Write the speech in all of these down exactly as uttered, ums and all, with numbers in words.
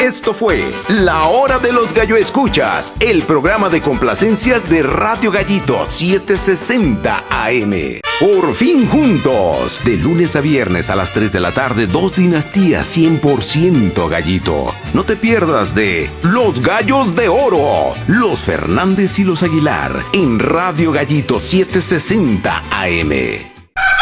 Esto fue La Hora de los Gallo Escuchas, el programa de complacencias de Radio Gallito setecientos sesenta A M. Por fin juntos, de lunes a viernes a las tres de la tarde, dos dinastías cien por ciento gallito. No te pierdas de Los Gallos de Oro, los Fernández y los Aguilar, en Radio Gallito setecientos sesenta A M.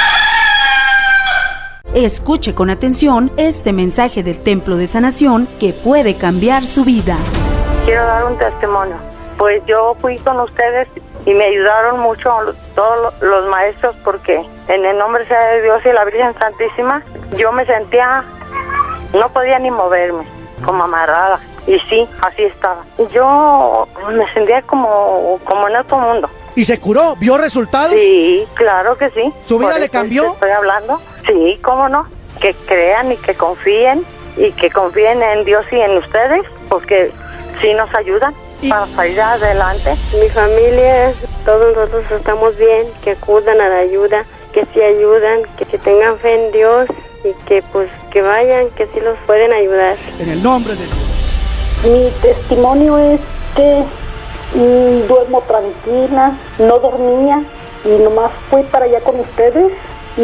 Escuche con atención este mensaje del Templo de Sanación que puede cambiar su vida. Quiero dar un testimonio. Pues yo fui con ustedes y me ayudaron mucho todos los maestros, porque en el nombre sea de Dios y la Virgen Santísima, yo me sentía, no podía ni moverme, como amarrada. Y sí, así estaba. Yo me sentía como, como en otro mundo. ¿Y se curó? ¿Vio resultados? Sí, claro que sí. ¿Su vida le cambió? Estoy hablando. Sí, cómo no. Que crean y que confíen y que confíen en Dios y en ustedes, porque sí nos ayudan ¿Y? para salir adelante. Mi familia, todos nosotros estamos bien, que acudan a la ayuda, que sí ayudan, que, que tengan fe en Dios y que pues que vayan, que sí los pueden ayudar. En el nombre de Dios. Mi testimonio es que Mm, duermo tranquila, no dormía y nomás fui para allá con ustedes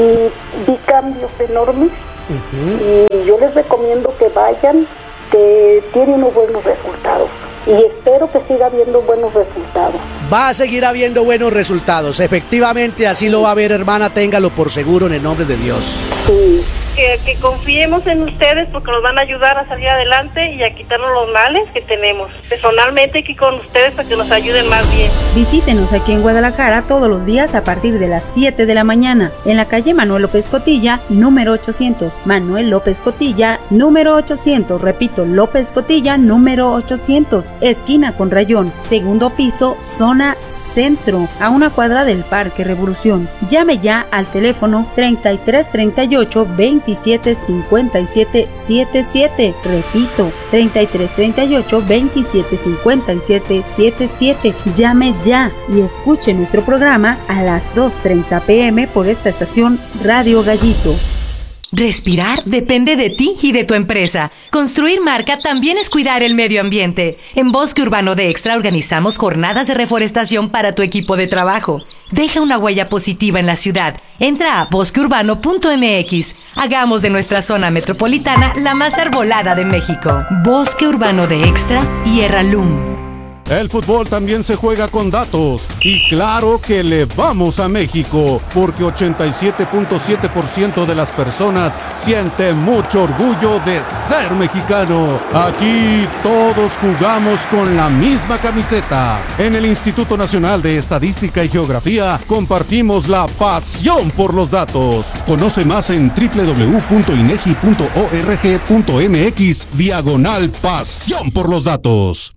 y vi cambios enormes. Uh-huh. Y yo les recomiendo que vayan, que tienen unos buenos resultados y espero que siga habiendo buenos resultados. Va a seguir habiendo buenos resultados, efectivamente así lo va a ver, hermana, téngalo por seguro en el nombre de Dios. Sí. Que, que confiemos en ustedes porque nos van a ayudar a salir adelante y a quitarnos los males que tenemos. Personalmente aquí con ustedes para que nos ayuden más bien. Visítenos aquí en Guadalajara todos los días a partir de las siete de la mañana en la calle Manuel López Cotilla, número ochocientos. Manuel López Cotilla, número ochocientos. Repito, López Cotilla, número ochocientos. Esquina con Rayón, segundo piso, zona centro, a una cuadra del Parque Revolución. Llame ya al teléfono treinta y tres treinta y ocho veintisiete cincuenta y siete setenta y siete. Repito, treinta y tres treinta y ocho veintisiete cincuenta y siete setenta y siete. Llame ya y escuche nuestro programa a las dos treinta pm por esta estación Radio Gallito. Respirar depende de ti y de tu empresa. Construir marca también es cuidar el medio ambiente. En Bosque Urbano de Extra organizamos jornadas de reforestación para tu equipo de trabajo. Deja una huella positiva en la ciudad. Entra a bosque urbano punto m x. Hagamos de nuestra zona metropolitana la más arbolada de México. Bosque Urbano de Extra y Erralum. El fútbol también se juega con datos y claro que le vamos a México porque ochenta y siete punto siete por ciento de las personas siente mucho orgullo de ser mexicano. Aquí todos jugamos con la misma camiseta. En el Instituto Nacional de Estadística y Geografía compartimos la pasión por los datos. Conoce más en doble u doble u doble u punto inegi punto org punto m x diagonal pasión por los datos.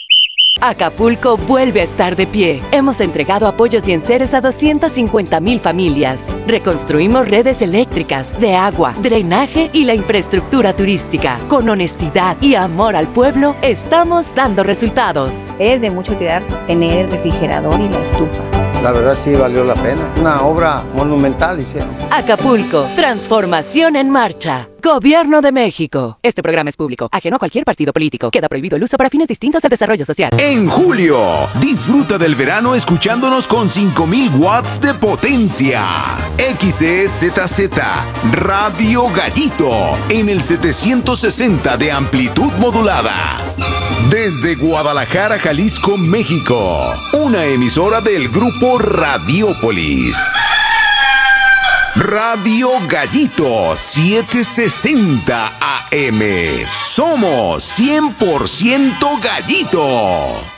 Acapulco vuelve a estar de pie. Hemos entregado apoyos y enseres a doscientas cincuenta mil familias. Reconstruimos redes eléctricas, de agua, drenaje y la infraestructura turística. Con honestidad y amor al pueblo, estamos dando resultados. Es de mucho cuidar tener el refrigerador y la estufa. La verdad sí valió la pena. Una obra monumental hicieron. Acapulco, transformación en marcha. Gobierno de México. Este programa es público, ajeno a cualquier partido político. Queda prohibido el uso para fines distintos del desarrollo social. En julio, disfruta del verano escuchándonos con cinco mil watts de potencia. X E Z Z, Radio Gallito, en el setecientos sesenta de amplitud modulada. Desde Guadalajara, Jalisco, México. Una emisora del grupo Radiópolis. Radio Gallito setecientos sesenta A M. Somos cien por ciento Gallito.